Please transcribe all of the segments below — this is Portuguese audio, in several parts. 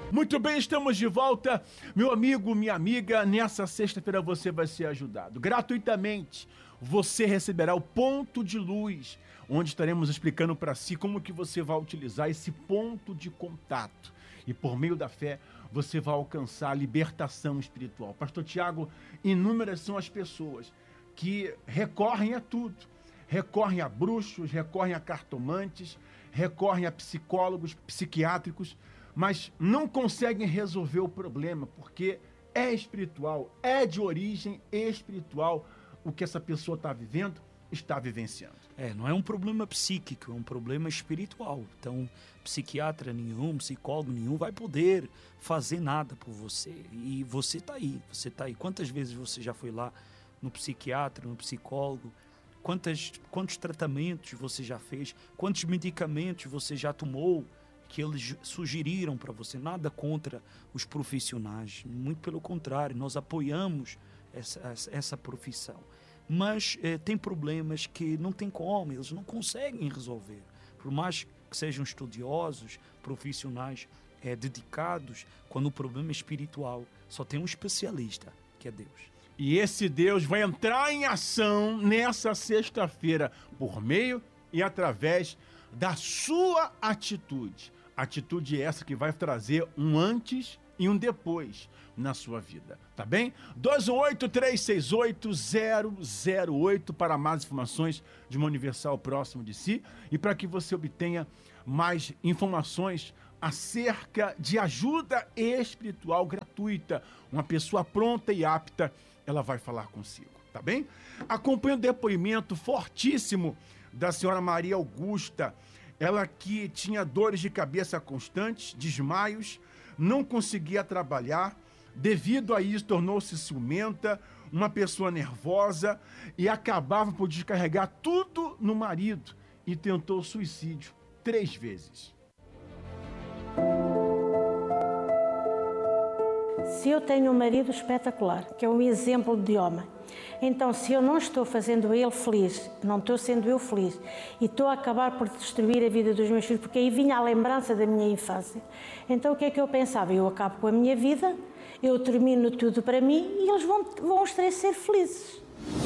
Muito bem, estamos de volta. Meu amigo, minha amiga, nessa sexta-feira você vai ser ajudado. Gratuitamente, você receberá o ponto de luz, onde estaremos explicando para si como que você vai utilizar esse ponto de contato. E por meio da fé, você vai alcançar a libertação espiritual. Pastor Tiago, inúmeras são as pessoas que recorrem a tudo. Recorrem a bruxos, recorrem a cartomantes, recorrem a psicólogos, psiquiátricos, mas não conseguem resolver o problema, porque é espiritual, é de origem espiritual o que essa pessoa está vivendo, está vivenciando. Não é um problema psíquico, é um problema espiritual. Então, psiquiatra nenhum, psicólogo nenhum vai poder fazer nada por você. E você está aí, Quantas vezes você já foi lá no psiquiatra, no psicólogo? Quantos tratamentos você já fez? Quantos medicamentos você já tomou que eles sugeriram para você? Nada contra os profissionais, muito pelo contrário, nós apoiamos essa profissão. Mas tem problemas que não tem como, eles não conseguem resolver. Por mais que sejam estudiosos, profissionais dedicados, quando o problema é espiritual, só tem um especialista, que é Deus. E esse Deus vai entrar em ação nessa sexta-feira, por meio e através da sua atitude. Atitude essa que vai trazer um antes e um depois na sua vida, tá bem? 218-368-008 para mais informações de uma Universal próximo de si e para que você obtenha mais informações acerca de ajuda espiritual gratuita. Uma pessoa pronta e apta, ela vai falar consigo, tá bem? Acompanhe o depoimento fortíssimo da senhora Maria Augusta. Ela que tinha dores de cabeça constantes, desmaios, não conseguia trabalhar, devido a isso tornou-se ciumenta, uma pessoa nervosa e acabava por descarregar tudo no marido e tentou suicídio 3 vezes. Se eu tenho um marido espetacular, que é um exemplo de homem, então se eu não estou fazendo ele feliz, não estou sendo eu feliz, e estou a acabar por destruir a vida dos meus filhos, porque aí vinha a lembrança da minha infância, então o que é que eu pensava? Eu acabo com a minha vida, eu termino tudo para mim e eles vão os 3 ser felizes.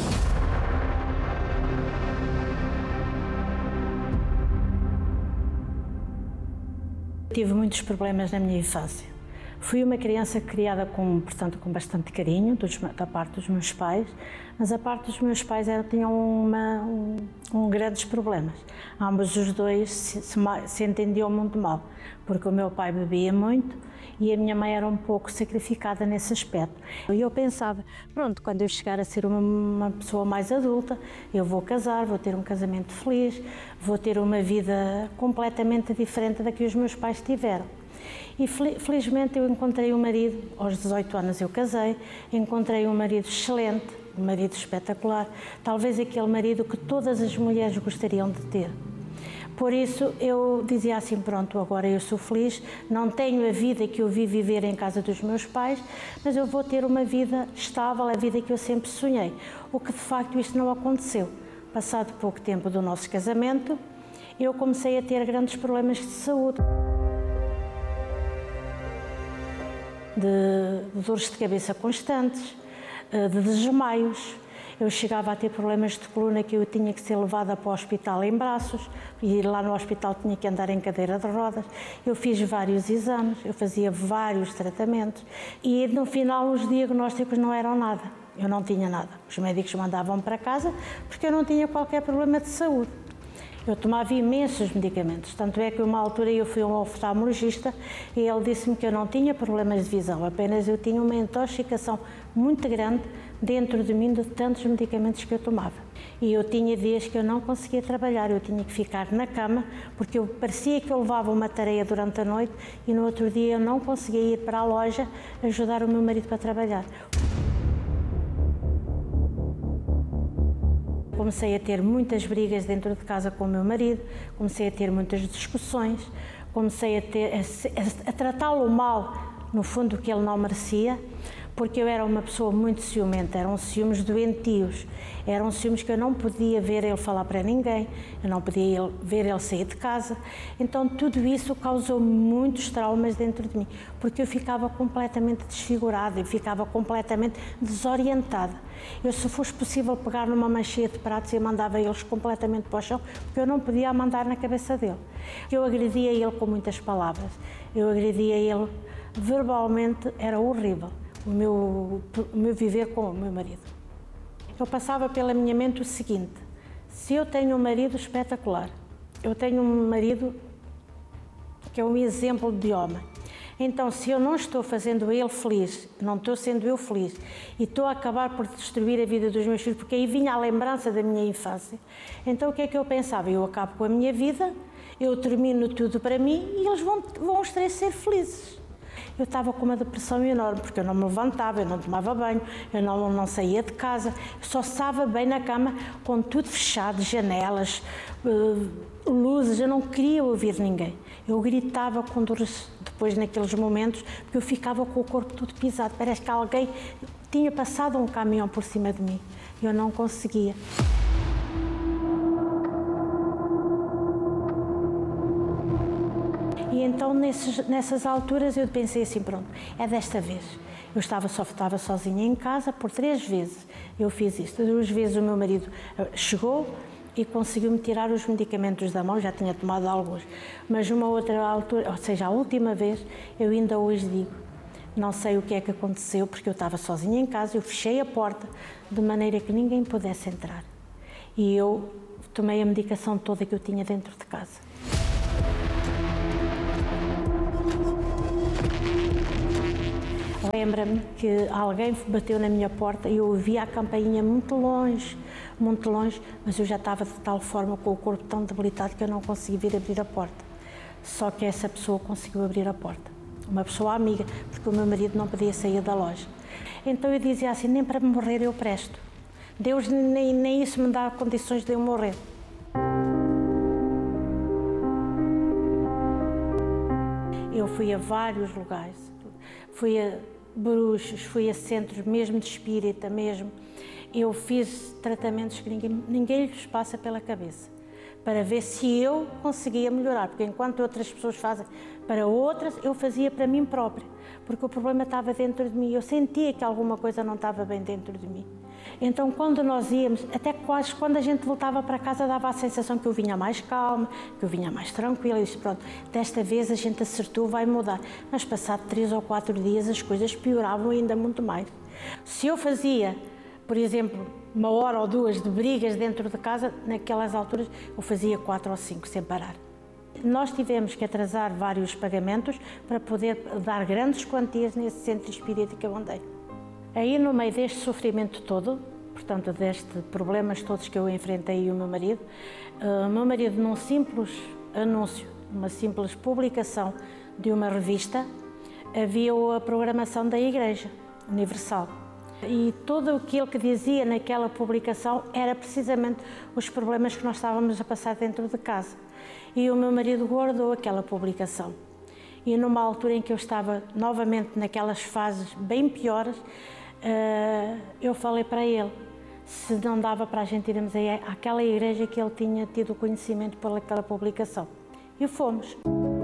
Tive muitos problemas na minha infância. Fui uma criança criada com bastante carinho da parte dos meus pais, mas a parte dos meus pais tinham grandes problemas. Ambos os dois se entendiam muito mal, porque o meu pai bebia muito e a minha mãe era um pouco sacrificada nesse aspecto. E eu pensava, pronto, quando eu chegar a ser uma pessoa mais adulta, eu vou casar, vou ter um casamento feliz, vou ter uma vida completamente diferente da que os meus pais tiveram. E felizmente eu encontrei um marido, aos 18 anos eu casei, encontrei um marido excelente, um marido espetacular, talvez aquele marido que todas as mulheres gostariam de ter. Por isso eu dizia assim, pronto, agora eu sou feliz, não tenho a vida que eu vi viver em casa dos meus pais, mas eu vou ter uma vida estável, a vida que eu sempre sonhei. O que de facto isto não aconteceu. Passado pouco tempo do nosso casamento, eu comecei a ter grandes problemas de saúde. De dores de cabeça constantes, de desmaios. Eu chegava a ter problemas de coluna que eu tinha que ser levada para o hospital em braços e lá no hospital tinha que andar em cadeira de rodas. Eu fiz vários exames, eu fazia vários tratamentos e no final os diagnósticos não eram nada. Eu não tinha nada. Os médicos mandavam para casa porque eu não tinha qualquer problema de saúde. Eu tomava imensos medicamentos, tanto é que uma altura eu fui a um oftalmologista e ele disse-me que eu não tinha problemas de visão, apenas eu tinha uma intoxicação muito grande dentro de mim de tantos medicamentos que eu tomava. E eu tinha dias que eu não conseguia trabalhar, eu tinha que ficar na cama, porque parecia que eu levava uma tarefa durante a noite e no outro dia eu não conseguia ir para a loja ajudar o meu marido para trabalhar. Comecei a ter muitas brigas dentro de casa com o meu marido, comecei a ter muitas discussões, comecei a tratá-lo mal, no fundo, que ele não merecia, porque eu era uma pessoa muito ciumenta, eram ciúmes doentios, eram ciúmes que eu não podia ver ele falar para ninguém, eu não podia ver ele sair de casa, então tudo isso causou muitos traumas dentro de mim, porque eu ficava completamente desfigurada, eu ficava completamente desorientada. Eu, se fosse possível pegar numa mancheia de pratos, eu mandava eles completamente para o chão, porque eu não podia mandar na cabeça dele. Eu agredia ele com muitas palavras, eu agredia ele verbalmente, era horrível. O meu viver com o meu marido. Eu passava pela minha mente o seguinte: se eu tenho um marido espetacular, eu tenho um marido que é um exemplo de homem, então se eu não estou fazendo ele feliz, não estou sendo eu feliz, e estou a acabar por destruir a vida dos meus filhos, porque aí vinha a lembrança da minha infância, então o que é que eu pensava? Eu acabo com a minha vida, eu termino tudo para mim e eles vão os três ser felizes. Eu estava com uma depressão enorme, porque eu não me levantava, eu não tomava banho, eu não saía de casa, eu só estava bem na cama, com tudo fechado, janelas, luzes, eu não queria ouvir ninguém. Eu gritava depois naqueles momentos, porque eu ficava com o corpo todo pisado, parece que alguém tinha passado um caminhão por cima de mim, eu não conseguia. E então, nessas alturas, eu pensei assim, pronto, é desta vez. Eu estava sozinha em casa por 3 vezes. Eu fiz isto. 2 vezes o meu marido chegou e conseguiu-me tirar os medicamentos da mão, já tinha tomado alguns. Mas uma outra altura, ou seja, a última vez, eu ainda hoje digo, não sei o que é que aconteceu, porque eu estava sozinha em casa, eu fechei a porta de maneira que ninguém pudesse entrar. E eu tomei a medicação toda que eu tinha dentro de casa. Lembra-me que alguém bateu na minha porta e eu ouvia a campainha muito longe, mas eu já estava de tal forma com o corpo tão debilitado que eu não consegui vir abrir a porta. Só que essa pessoa conseguiu abrir a porta, uma pessoa amiga, porque o meu marido não podia sair da loja. Então eu dizia assim, nem para morrer eu presto. Deus nem isso me dá condições de eu morrer. Eu fui a vários lugares, fui a bruxos, fui a centros mesmo de espírita mesmo. Eu fiz tratamentos que ninguém lhes passa pela cabeça, para ver se eu conseguia melhorar, porque enquanto outras pessoas fazem para outras, eu fazia para mim própria, porque o problema estava dentro de mim, eu sentia que alguma coisa não estava bem dentro de mim. Então, quando nós íamos, até quase quando a gente voltava para casa, dava a sensação que eu vinha mais calma, que eu vinha mais tranquila, e disse, pronto, desta vez a gente acertou, vai mudar. Mas passado 3 ou 4 dias as coisas pioravam ainda muito mais. Se eu fazia, por exemplo, 1 hora ou 2 de brigas dentro de casa, naquelas alturas eu fazia 4 ou 5 sem parar. Nós tivemos que atrasar vários pagamentos para poder dar grandes quantias nesse centro espírita que eu andei. Aí, no meio deste sofrimento todo, portanto, destes problemas todos que eu enfrentei e o meu marido, num simples anúncio, uma simples publicação de uma revista, havia a programação da Igreja Universal. E tudo aquilo que dizia naquela publicação era precisamente os problemas que nós estávamos a passar dentro de casa. E o meu marido guardou aquela publicação. E numa altura em que eu estava novamente naquelas fases bem piores, eu falei para ele se não dava para a gente irmos àquela igreja que ele tinha tido conhecimento por aquela publicação. E fomos.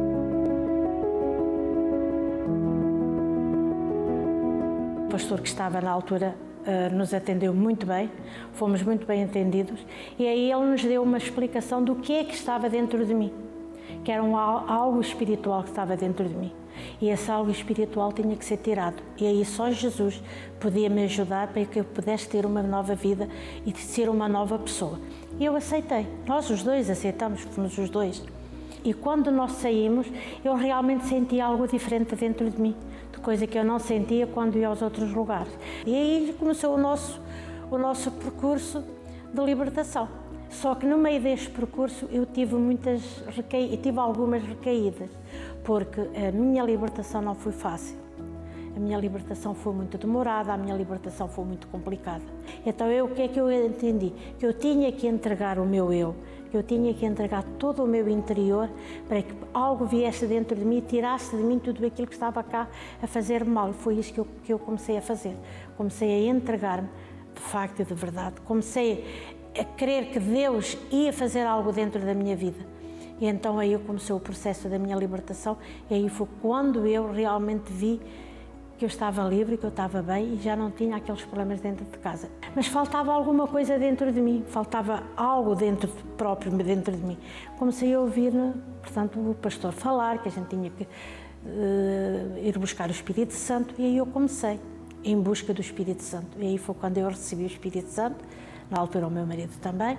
O pastor que estava na altura nos atendeu muito bem, fomos muito bem atendidos, e aí ele nos deu uma explicação do que é que estava dentro de mim, que era algo espiritual que estava dentro de mim. E esse algo espiritual tinha que ser tirado. E aí só Jesus podia me ajudar para que eu pudesse ter uma nova vida e ser uma nova pessoa. E eu aceitei. Nós os dois aceitamos, fomos os dois. E quando nós saímos, eu realmente senti algo diferente dentro de mim, de coisa que eu não sentia quando ia aos outros lugares. E aí começou o nosso percurso de libertação. Só que no meio deste percurso eu tive algumas recaídas, porque a minha libertação não foi fácil. A minha libertação foi muito demorada, a minha libertação foi muito complicada. Então o que é que eu entendi? Que eu tinha que entregar o meu eu, que eu tinha que entregar todo o meu interior para que algo viesse dentro de mim e tirasse de mim tudo aquilo que estava cá a fazer mal. Foi isso que eu comecei a fazer. Comecei a entregar-me, de facto e de verdade. Comecei a crer que Deus ia fazer algo dentro da minha vida. E então aí começou o processo da minha libertação e aí foi quando eu realmente vi que eu estava livre, que eu estava bem e já não tinha aqueles problemas dentro de casa. Mas faltava alguma coisa dentro de mim, faltava algo próprio dentro de mim. Comecei a ouvir, portanto, o pastor falar que a gente tinha que ir buscar o Espírito Santo e aí eu comecei em busca do Espírito Santo. E aí foi quando eu recebi o Espírito Santo, na altura o meu marido também.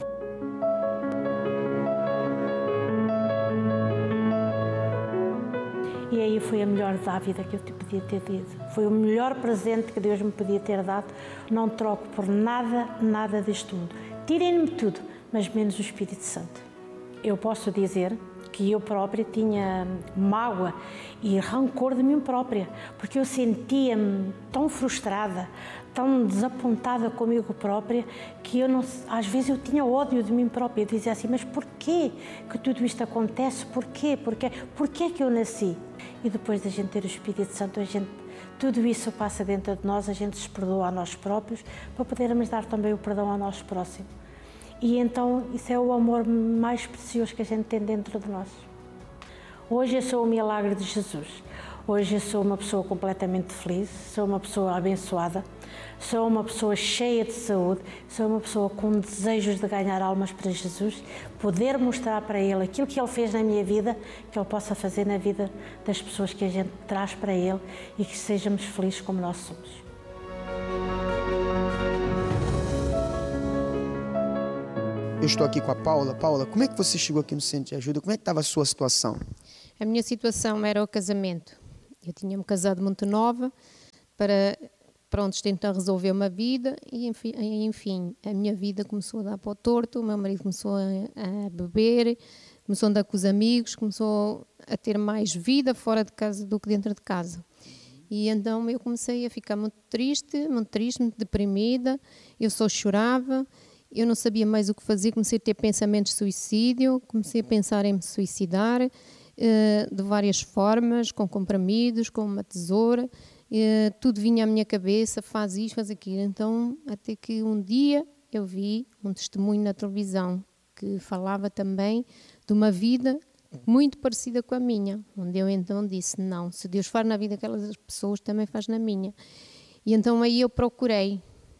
E aí foi a melhor dávida que eu podia ter tido. Foi o melhor presente que Deus me podia ter dado. Não troco por nada, nada deste mundo. Tirem-me tudo, mas menos o Espírito Santo. Eu posso dizer que eu própria tinha mágoa e rancor de mim própria, porque eu sentia-me tão frustrada, tão desapontada comigo própria, que às vezes eu tinha ódio de mim própria. Eu dizia assim, mas porquê que tudo isto acontece? Porquê que eu nasci? E depois da gente ter o Espírito Santo, tudo isso passa dentro de nós, a gente se perdoa a nós próprios, para podermos dar também o perdão ao nosso próximo. E então isso é o amor mais precioso que a gente tem dentro de nós. Hoje eu sou o milagre de Jesus. Hoje eu sou uma pessoa completamente feliz, sou uma pessoa abençoada, sou uma pessoa cheia de saúde, sou uma pessoa com desejos de ganhar almas para Jesus, poder mostrar para Ele aquilo que Ele fez na minha vida, que Ele possa fazer na vida das pessoas que a gente traz para Ele e que sejamos felizes como nós somos. Eu estou aqui com a Paula. Paula, como é que você chegou aqui no Centro de Ajuda? Como é que estava a sua situação? A minha situação era o casamento. Eu tinha-me casado muito nova para tentar resolver uma vida e, enfim, a minha vida começou a dar para o torto, o meu marido começou a beber, começou a andar com os amigos, começou a ter mais vida fora de casa do que dentro de casa. E então eu comecei a ficar muito triste, muito deprimida, eu só chorava. Eu não sabia mais o que fazer, comecei a ter pensamentos de suicídio, comecei a pensar em me suicidar de várias formas, com comprimidos, com uma tesoura, tudo vinha à minha cabeça, faz isto, faz aquilo. Então, até que um dia eu vi um testemunho na televisão que falava também de uma vida muito parecida com a minha, onde eu então disse, não, se Deus faz na vida daquelas pessoas, também faz na minha. E então aí eu procurei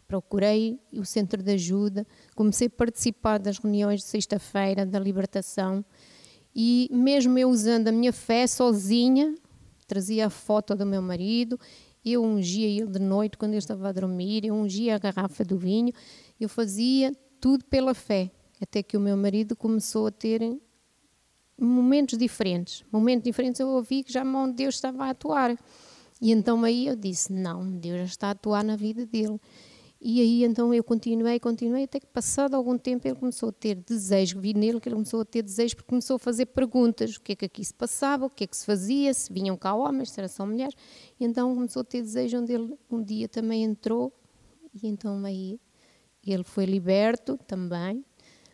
o Centro de Ajuda, comecei a participar das reuniões de sexta-feira da libertação e mesmo eu usando a minha fé sozinha, trazia a foto do meu marido, eu ungia ele de noite quando eu estava a dormir, eu ungia a garrafa do vinho, eu fazia tudo pela fé, até que o meu marido começou a ter momentos diferentes eu ouvi que já a mão de Deus estava a atuar e então aí eu disse, não, Deus já está a atuar na vida dele. E aí então eu continuei, até que passado algum tempo ele começou a ter desejo, vi nele que ele começou a ter desejo porque começou a fazer perguntas, o que é que aqui se passava, o que é que se fazia, se vinham cá homens, se eram só mulheres, e então começou a ter desejo onde ele um dia também entrou, e então aí ele foi liberto também,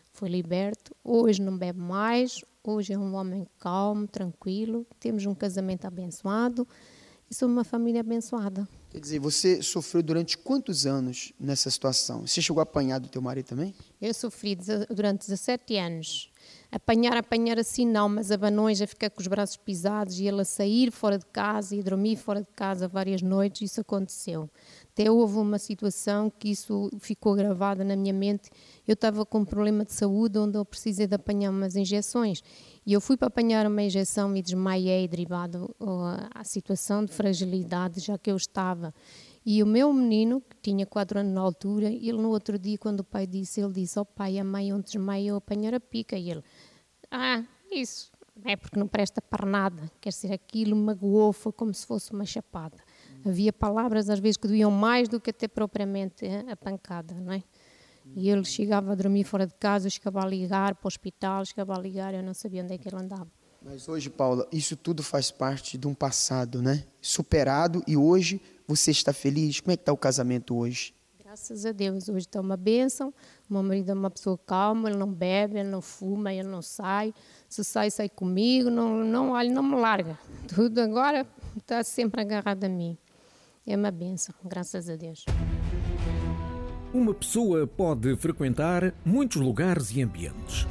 hoje não bebe mais, hoje é um homem calmo, tranquilo, temos um casamento abençoado, e somos uma família abençoada. Quer dizer, você sofreu durante quantos anos nessa situação? Você chegou a apanhar do teu marido também? Eu sofri durante 17 anos. Apanhar assim não, mas abanões, a ficar com os braços pisados e ele a sair fora de casa e a dormir fora de casa várias noites, isso aconteceu. Até houve uma situação que isso ficou gravada na minha mente. Eu estava com um problema de saúde onde eu precisei de apanhar umas injeções. E eu fui para apanhar uma injeção e desmaiei derivado à situação de fragilidade, já que eu estava. E o meu menino, que tinha 4 anos na altura, ele no outro dia, quando o pai disse, ele disse, pai, a mãe ontem desmaiou a apanhar a pica. E ele, isso é porque não presta para nada. Quer dizer, aquilo magoou, foi como se fosse uma chapada. Havia palavras às vezes que doíam mais do que até propriamente a pancada, não é? E ele chegava a dormir fora de casa, chegava a ligar para o hospital, eu não sabia onde é que ele andava. Mas hoje, Paula, isso tudo faz parte de um passado, né? Superado, e hoje você está feliz? Como é que está o casamento hoje? Graças a Deus, hoje está uma bênção. O meu marido é uma pessoa calma, ele não bebe, ele não fuma, ele não sai. Se sai, sai comigo, não me larga. Tudo agora está sempre agarrado a mim. É uma bênção, graças a Deus. Uma pessoa pode frequentar muitos lugares e ambientes.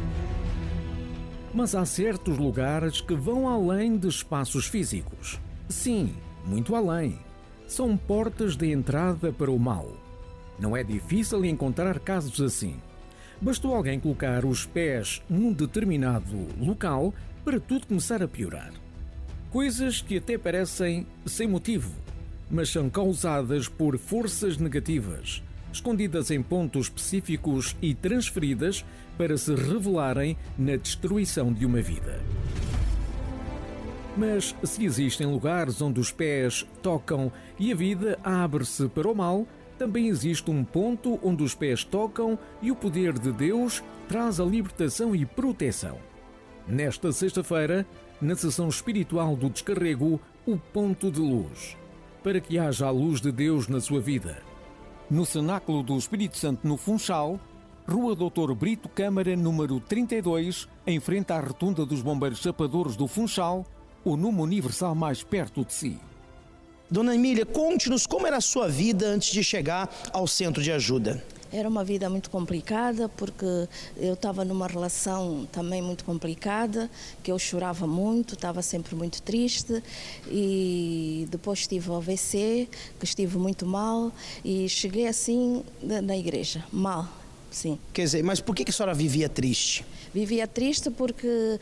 Mas há certos lugares que vão além de espaços físicos. Sim, muito além. São portas de entrada para o mal. Não é difícil encontrar casos assim. Bastou alguém colocar os pés num determinado local para tudo começar a piorar. Coisas que até parecem sem motivo, mas são causadas por forças negativas, escondidas em pontos específicos e transferidas para se revelarem na destruição de uma vida. Mas se existem lugares onde os pés tocam e a vida abre-se para o mal, também existe um ponto onde os pés tocam e o poder de Deus traz a libertação e proteção. Nesta sexta-feira, na sessão espiritual do Descarrego, o ponto de luz, para que haja a luz de Deus na sua vida. No Cenáculo do Espírito Santo, no Funchal, Rua Doutor Brito Câmara, número 32, em frente à Rotunda dos Bombeiros Chapadores do Funchal, o número universal mais perto de si. Dona Emília, conte-nos como era a sua vida antes de chegar ao centro de ajuda. Era uma vida muito complicada, porque eu estava numa relação também muito complicada, que eu chorava muito, estava sempre muito triste, e depois tive o AVC, que estive muito mal, e cheguei assim na igreja, mal, sim. Quer dizer, mas por que a senhora vivia triste? Vivia triste porque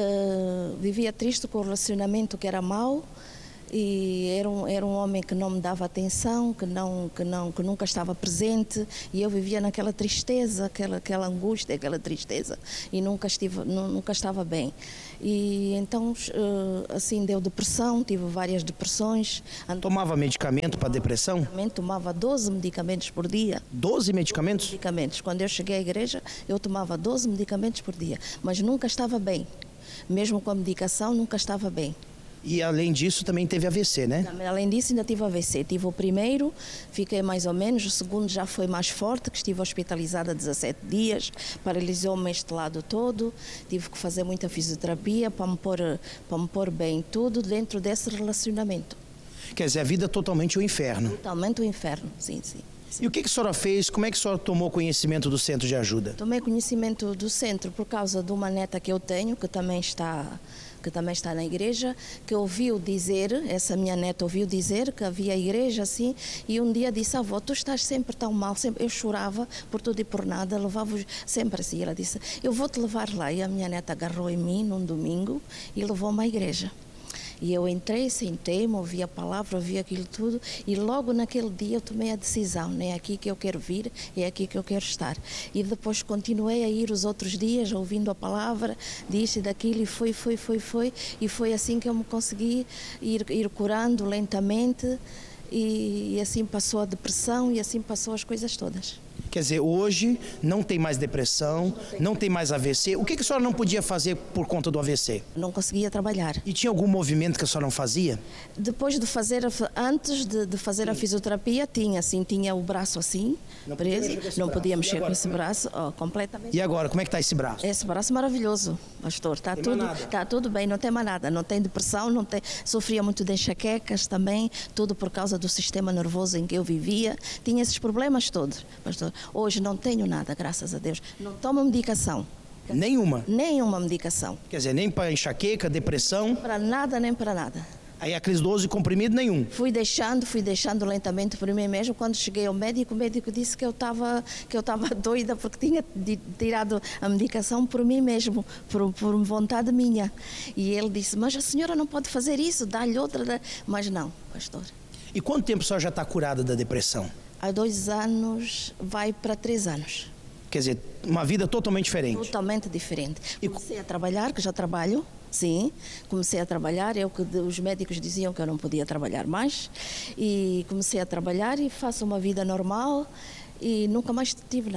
vivia triste com o relacionamento que era mau, e era um homem que não me dava atenção, que nunca estava presente, e eu vivia naquela tristeza, aquela angústia, aquela tristeza, e nunca estava bem. E então, assim, deu depressão, tive várias depressões. Tomava medicamento para depressão? Tomava 12 medicamentos por dia. 12 medicamentos? Medicamentos. Quando eu cheguei à igreja, eu tomava 12 medicamentos por dia, mas nunca estava bem. Mesmo com a medicação, nunca estava bem. E além disso também teve AVC, né? Além disso ainda tive AVC. Tive o primeiro, fiquei mais ou menos, o segundo já foi mais forte, que estive hospitalizada 17 dias, paralisou-me este lado todo, tive que fazer muita fisioterapia para me pôr bem, tudo dentro desse relacionamento. Quer dizer, a vida é totalmente o inferno. Totalmente o inferno, sim. E o que a senhora fez? Como é que a senhora tomou conhecimento do centro de ajuda? Tomei conhecimento do centro por causa de uma neta que eu tenho, que também está na igreja, que ouviu dizer, essa minha neta ouviu dizer que havia igreja assim, e um dia disse: avó, tu estás sempre tão mal, sempre. Eu chorava por tudo e por nada, levava-os sempre assim. Ela disse: eu vou te levar lá. E a minha neta agarrou em mim num domingo e levou-me à igreja. E eu entrei, sentei-me, ouvi a palavra, ouvi aquilo tudo, e logo naquele dia eu tomei a decisão: é aqui que eu quero vir, é aqui que eu quero estar. E depois continuei a ir os outros dias, ouvindo a palavra, disto e daquilo, e foi. E foi assim que eu me consegui ir curando lentamente, e assim passou a depressão, e assim passou as coisas todas. Quer dizer, hoje não tem mais depressão, não tem mais AVC. O que a senhora não podia fazer por conta do AVC? Não conseguia trabalhar. E tinha algum movimento que a senhora não fazia? Depois de fazer, antes de fazer a fisioterapia, tinha o braço assim, preso. Não podia mexer com esse braço, completamente. E agora, como é que está esse braço? Esse braço é maravilhoso, pastor. Está tudo bem, não tem mais nada. Não tem depressão, sofria muito de enxaquecas também, tudo por causa do sistema nervoso em que eu vivia. Tinha esses problemas todos, pastor. Hoje não tenho nada, graças a Deus. Não tomo medicação. Nenhuma? Nenhuma medicação. Quer dizer, nem para enxaqueca, depressão? Para nada, nem para nada. Aí aqueles 12 comprimidos, nenhum? Fui deixando lentamente por mim mesmo. Quando cheguei ao médico, o médico disse que eu estava doida, porque tinha tirado a medicação por mim mesmo, por vontade minha. E ele disse: mas a senhora não pode fazer isso, dá-lhe outra. Mas não, pastor. E quanto tempo a senhora já está curada da depressão? Há 2 anos, vai para 3 anos. Quer dizer, uma vida totalmente diferente? Totalmente diferente. Comecei a trabalhar, que já trabalho, sim. Comecei a trabalhar, os médicos diziam que eu não podia trabalhar mais. E comecei a trabalhar e faço uma vida normal e nunca mais tive nada.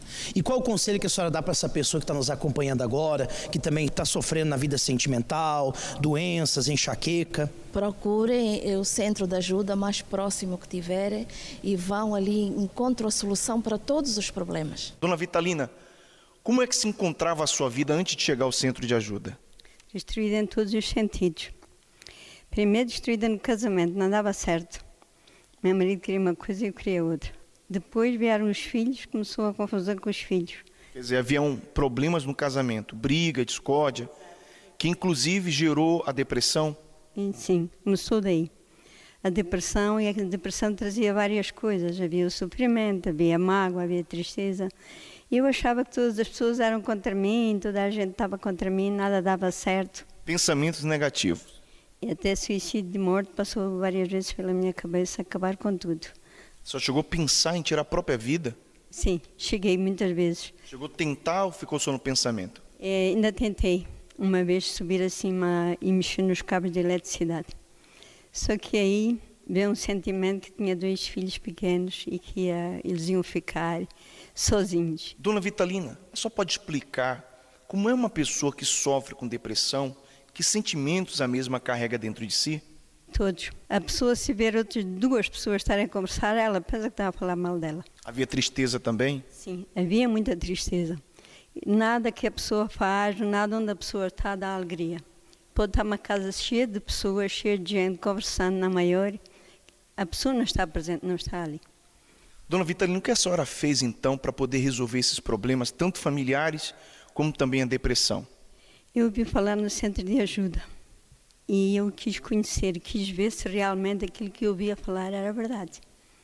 E qual o conselho que a senhora dá para essa pessoa que está nos acompanhando agora, que também está sofrendo na vida sentimental, doenças, enxaqueca? Procurem o centro de ajuda mais próximo que tiverem e vão ali, encontram a solução para todos os problemas. Dona Vitalina, como é que se encontrava a sua vida antes de chegar ao centro de ajuda? Destruída em todos os sentidos. Primeiro destruída no casamento, não dava certo. Meu marido queria uma coisa e eu queria outra. Depois vieram os filhos, começou a confusão com os filhos. Quer dizer, haviam problemas no casamento, briga, discórdia, que inclusive gerou a depressão? E, sim, começou daí. A depressão, e a depressão trazia várias coisas. Havia o sofrimento, havia mágoa, havia tristeza. E eu achava que todas as pessoas eram contra mim, toda a gente estava contra mim, nada dava certo. Pensamentos negativos. E até suicídio de morte passou várias vezes pela minha cabeça, acabar com tudo. Só chegou a pensar em tirar a própria vida? Sim, cheguei muitas vezes. Chegou a tentar ou ficou só no pensamento? Ainda tentei uma vez subir acima e mexer nos cabos de eletricidade. Só que aí veio um sentimento que tinha 2 filhos pequenos e que eles iam ficar sozinhos. Dona Vitalina, só pode explicar como é uma pessoa que sofre com depressão, que sentimentos a mesma carrega dentro de si? Todos. A pessoa, se ver outras 2 pessoas estarem a conversar, ela pensa que está a falar mal dela. Havia tristeza também? Sim, havia muita tristeza. Nada que a pessoa faz, nada onde a pessoa está dá alegria. Pode estar uma casa cheia de pessoas, cheia de gente, conversando na maior. A pessoa não está presente, não está ali. Dona Vitalina, o que a senhora fez então para poder resolver esses problemas, tanto familiares como também a depressão? Eu ouvi falar no centro de ajuda e eu quis conhecer, quis ver se realmente aquilo que eu ouvia falar era verdade.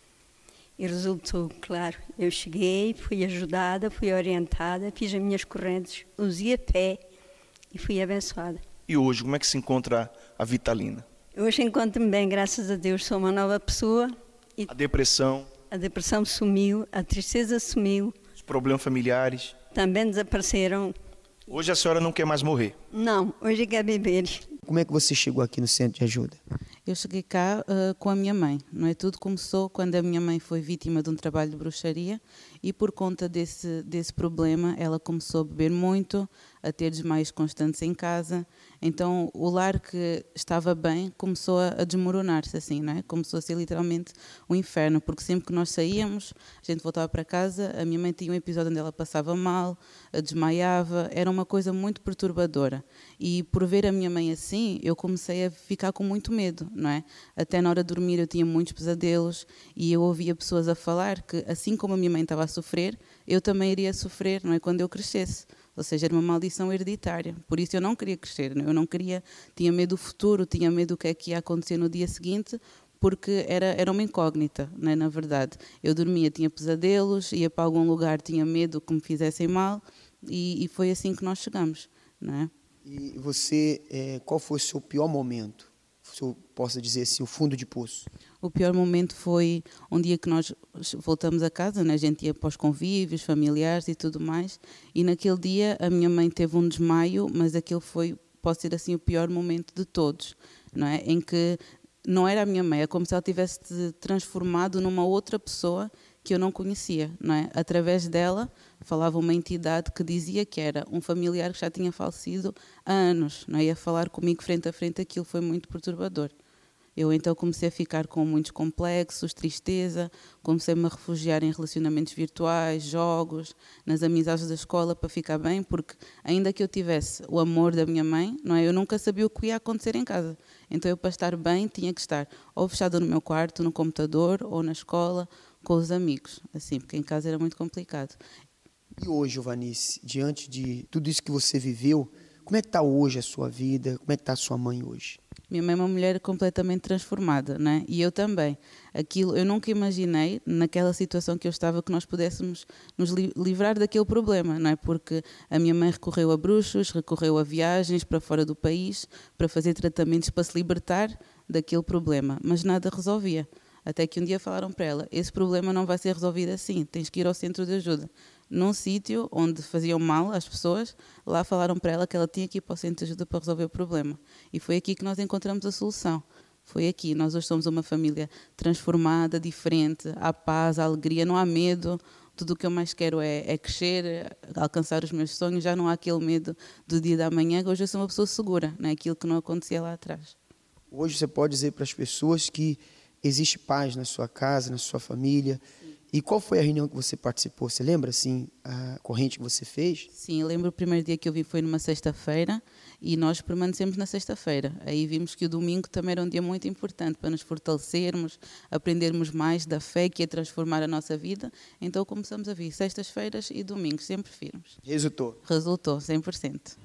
E resultou, claro, eu cheguei, fui ajudada, fui orientada, fiz as minhas correntes, usei a fé e fui abençoada. E hoje, como é que se encontra a Vitalina? Hoje encontro-me bem, graças a Deus, sou uma nova pessoa. E a depressão? A depressão sumiu, a tristeza sumiu. Os problemas familiares? Também desapareceram. Hoje a senhora não quer mais morrer? Não, hoje quer viver. Como é que você chegou aqui no centro de ajuda? Eu cheguei cá com a minha mãe, não é? Tudo começou quando a minha mãe foi vítima de um trabalho de bruxaria e por conta desse problema ela começou a beber muito, a ter desmaios constantes em casa. Então o lar que estava bem começou a desmoronar-se assim, não é? Começou a ser literalmente um inferno, porque sempre que nós saíamos, a gente voltava para casa, a minha mãe tinha um episódio onde ela passava mal, desmaiava, era uma coisa muito perturbadora. E por ver a minha mãe assim, eu comecei a ficar com muito medo, não é? Até na hora de dormir eu tinha muitos pesadelos e eu ouvia pessoas a falar que assim como a minha mãe estava a sofrer, eu também iria sofrer, não é? Quando eu crescesse. Ou seja, era uma maldição hereditária. Por isso eu não queria crescer, eu não queria, tinha medo do futuro, tinha medo do que é que ia acontecer no dia seguinte, porque era uma incógnita, não é? Na verdade. Eu dormia, tinha pesadelos, ia para algum lugar, tinha medo que me fizessem mal e foi assim que nós chegamos, não é? E você, qual foi o seu pior momento? Se eu posso dizer assim, o fundo de poço. O pior momento foi um dia que nós voltamos a casa, né? A gente ia para os convívios, familiares e tudo mais, e naquele dia a minha mãe teve um desmaio, mas aquele foi, pode ser assim, o pior momento de todos, não é? Em que não era a minha mãe, é como se ela tivesse se transformado numa outra pessoa que eu não conhecia, não é? Através dela falava uma entidade que dizia que era um familiar que já tinha falecido há anos, não é? Ia falar comigo frente a frente, aquilo foi muito perturbador. Eu então comecei a ficar com muitos complexos, tristeza, comecei-me a refugiar em relacionamentos virtuais, jogos, nas amizades da escola para ficar bem, porque ainda que eu tivesse o amor da minha mãe, não é? Eu nunca sabia o que ia acontecer em casa. Então eu para estar bem tinha que estar ou fechada no meu quarto, no computador, ou na escola, com os amigos, assim, porque em casa era muito complicado. E hoje, Giovanice, diante de tudo isso que você viveu, como é que está hoje a sua vida? Como é que está a sua mãe hoje? Minha mãe é uma mulher completamente transformada, né? E eu também. Aquilo, eu nunca imaginei, naquela situação que eu estava, que nós pudéssemos nos livrar daquele problema, não é? Porque a minha mãe recorreu a bruxos, recorreu a viagens para fora do país, para fazer tratamentos para se libertar daquele problema, mas nada resolvia. Até que um dia falaram para ela, esse problema não vai ser resolvido assim, tens que ir ao centro de ajuda. Num sítio onde faziam mal às pessoas, lá falaram para ela que ela tinha que ir para o centro de ajuda para resolver o problema. E foi aqui que nós encontramos a solução. Foi aqui, nós hoje somos uma família transformada, diferente, há paz, há alegria, não há medo. tudo o que eu mais quero é crescer, alcançar os meus sonhos. Já não há aquele medo do dia da manhã, que hoje eu sou uma pessoa segura, não é aquilo que não acontecia lá atrás. Hoje você pode dizer para as pessoas que existe paz na sua casa, na sua família. E qual foi a reunião que você participou? Você lembra, assim, a corrente que você fez? Sim, eu lembro o primeiro dia que eu vi foi numa sexta-feira e nós permanecemos na sexta-feira. Aí vimos que o domingo também era um dia muito importante para nos fortalecermos, aprendermos mais da fé que ia transformar a nossa vida. Então começamos a vir sextas-feiras e domingos, sempre firmes. Resultou? Resultou, 100%.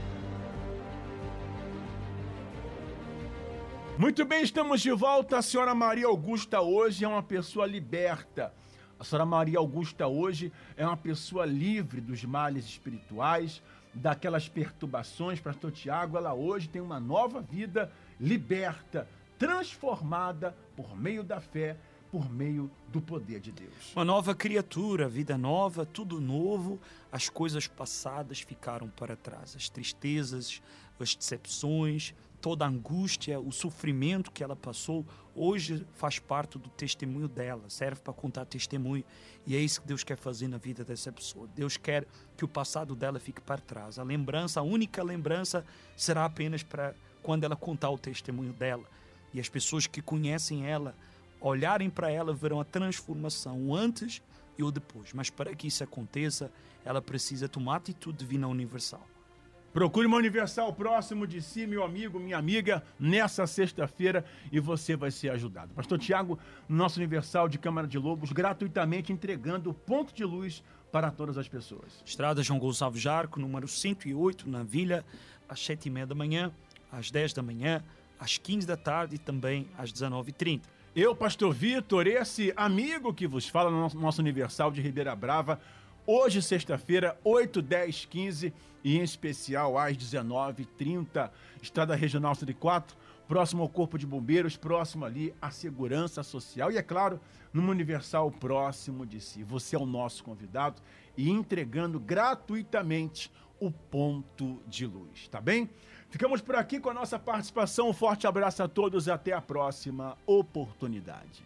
Muito bem, estamos de volta. A senhora Maria Augusta hoje é uma pessoa liberta. A senhora Maria Augusta hoje é uma pessoa livre dos males espirituais, daquelas perturbações. Pastor Tiago, ela hoje tem uma nova vida liberta, transformada por meio da fé, por meio do poder de Deus. Uma nova criatura, vida nova, tudo novo. As coisas passadas ficaram para trás. As tristezas, as decepções, toda a angústia, o sofrimento que ela passou, hoje faz parte do testemunho dela, serve para contar testemunho. E é isso que Deus quer fazer na vida dessa pessoa. Deus quer que o passado dela fique para trás. A lembrança, a única lembrança, será apenas para quando ela contar o testemunho dela. E as pessoas que conhecem ela, olharem para ela, verão a transformação, o antes e o depois. Mas para que isso aconteça, ela precisa tomar atitude divina universal. Procure uma Universal próximo de si, meu amigo, minha amiga, nessa sexta-feira e você vai ser ajudado. Pastor Tiago, nosso Universal de Câmara de Lobos, gratuitamente entregando ponto de luz para todas as pessoas. Estrada João Gonçalves Jarco, número 108, na Vila, às 7h30 da manhã, às 10 da manhã, às 15 da tarde e também às 19h30. Eu, Pastor Vitor, esse amigo que vos fala no nosso Universal de Ribeira Brava, hoje, sexta-feira, 8, 10, 15 e em especial às 19h30, Estrada Regional 104, próximo ao Corpo de Bombeiros, próximo ali à Segurança Social e, é claro, numa Universal próximo de si. Você é o nosso convidado e entregando gratuitamente o ponto de luz, tá bem? Ficamos por aqui com a nossa participação. Um forte abraço a todos e até a próxima oportunidade.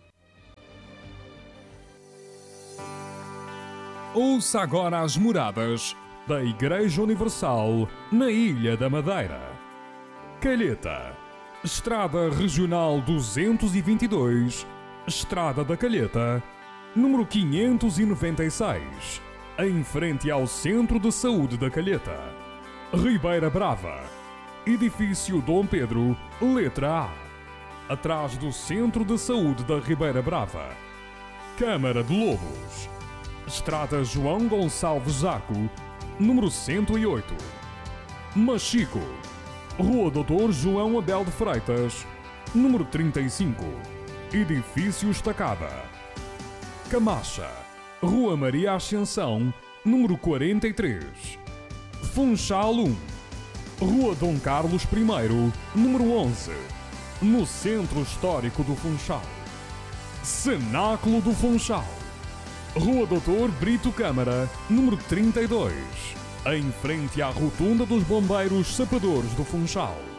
Ouça agora as moradas da Igreja Universal na Ilha da Madeira. Calheta, Estrada Regional 222, Estrada da Calheta, número 596, em frente ao Centro de Saúde da Calheta. Ribeira Brava, Edifício Dom Pedro, letra A, atrás do Centro de Saúde da Ribeira Brava. Câmara de Lobos, Estrada João Gonçalves Jarco, número 108. Machico, Rua Doutor João Abel de Freitas, número 35, Edifício Estacada. Camacha, Rua Maria Ascensão, número 43. Funchal 1, Rua Dom Carlos I, número 11, no Centro Histórico do Funchal. Cenáculo do Funchal, Rua Doutor Brito Câmara, número 32, em frente à Rotunda dos Bombeiros Sapadores do Funchal.